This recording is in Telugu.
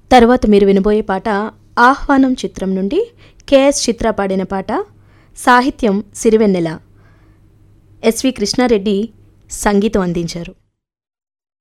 తర్వాత మీరు వినబోయే పాట ఆహ్వానం చిత్రం నుండి కెఎస్ చిత్ర పాడిన పాట. సాహిత్యం సిరివెన్నెల. ఎస్వి కృష్ణారెడ్డి సంగీతం అందించారు.